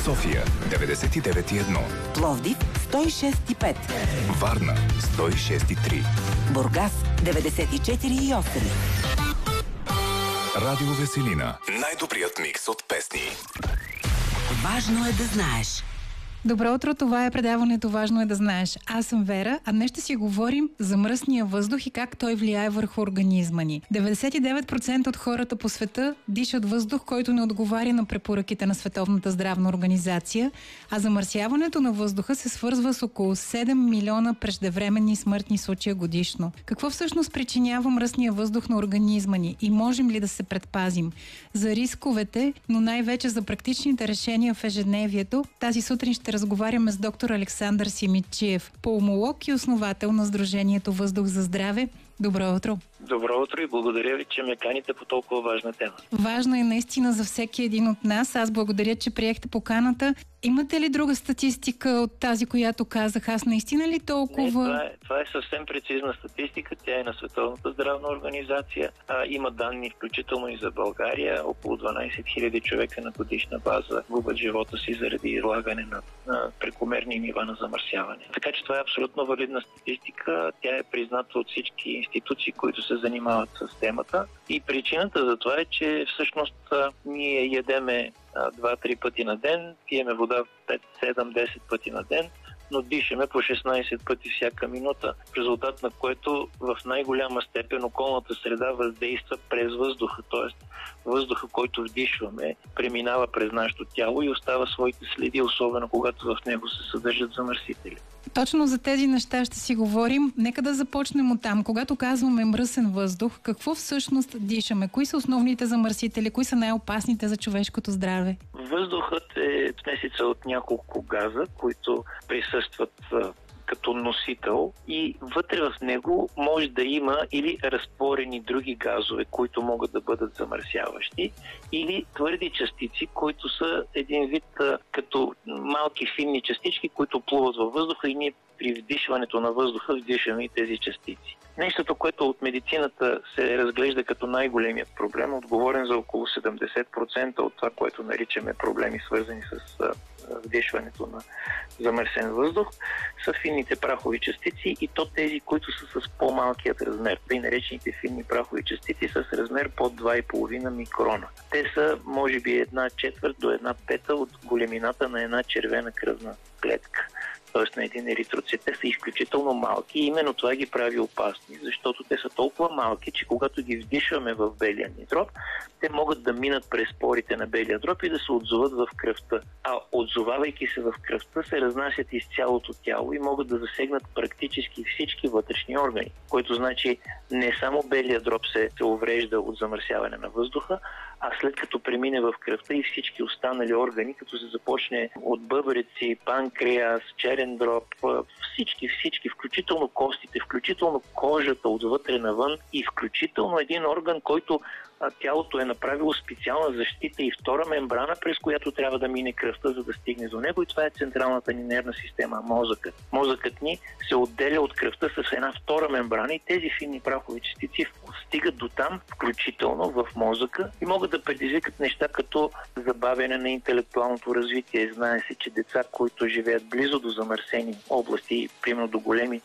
София 99,1, Пловдив 106,5, Варна 106,3, Бургас 94,8. Радио Веселина. Най-добрият микс от песни. Важно е да знаеш. Добро утро, това е предаването "Важно е да знаеш". Аз съм Вера, а днес ще си говорим за мръсния въздух и как той влияе върху организма ни. 99% от хората по света дишат въздух, който не отговаря на препоръките на Световната здравна организация, а замърсяването на въздуха се свързва с около 7 милиона преждевременни смъртни случая годишно. Какво всъщност причинява мръсния въздух на организма ни и можем ли да се предпазим? За рисковете, но най-вече за практичните решения в ежедневието, тази сутрин ще разговаряме с доктор Александър Симидчиев, пулмолог и основател на Сдружението "Въздух за здраве". Добро утро! Добро утро и благодаря ви, че ме каните по толкова важна тема. Важно е наистина за всеки един от нас. Аз благодаря, че приехте поканата. Имате ли друга статистика от тази, която казах аз? Наистина ли толкова? Не, това е съвсем прецизна статистика. Тя е на Световната здравна организация. Има данни, включително и за България. Около 12 000 човека на годишна база губят живота си заради излагане на прекомерни нива на замърсяване. Така че това е абсолютно валидна статистика. Тя е призната от всички институции, които се занимават с темата. И причината за това е, че всъщност ние ядеме 2-3 пъти на ден, пиеме вода 5-7-10 пъти на ден, но дишаме по 16 пъти всяка минута, в резултат на което в най-голяма степен околната среда въздейства през въздуха, т.е. въздуха, който вдишваме, преминава през нашето тяло и остава своите следи, особено когато в него се съдържат замърсители. Точно за тези неща ще си говорим. Нека да започнем оттам. Когато казваме мръсен въздух, какво всъщност дишаме? Кои са основните замърсители? Кои са най-опасните за човешкото здраве? Въздухът е смесица от няколко газа, които присъстват като носител и вътре в него може да има или разтворени други газове, които могат да бъдат замърсяващи, или твърди частици, които са един вид като малки финни частички, които плуват във въздуха и ние при вдишването на въздуха вдишаме и тези частици. Нещото, което от медицината се разглежда като най-големият проблем, отговорен за около 70% от това, което наричаме проблеми, свързани с вдишването на замърсен въздух, са финните прахови частици и то тези, които са с по-малкият размер. Тъй наречените финни прахови частици са с размер под 2,5 микрона. Те са, може би, 1/4 до 1/5 от големината на една червена кръвна клетка, т.е. на един еритроцит. Те са изключително малки и именно това ги прави опасни, защото те са толкова малки, че когато ги вдишваме в белия ни дроб, те могат да минат през порите на белия дроб и да се отзоват в кръвта. А отзовавайки се в кръвта, се разнасят из цялото тяло и могат да засегнат практически всички вътрешни органи, което значи не само белия дроб се уврежда от замърсяване на въздуха, а след като премине в кръвта и всички останали органи, като се започне от бъбреци, панкреас, черен дроб, всички, включително костите, включително кожата отвътре навън и включително един орган, който тялото е направило специална защита и втора мембрана, през която трябва да мине кръвта, за да стигне до него, и това е централната ни нервна система, мозъкът. Мозъкът ни се отделя от кръвта с една втора мембрана и тези финни прахови частици стигат до там, включително в мозъка, и могат да предизвикат неща като забавяне на интелектуалното развитие. Знае се, че деца, които живеят близо до замърсени области, примерно до големи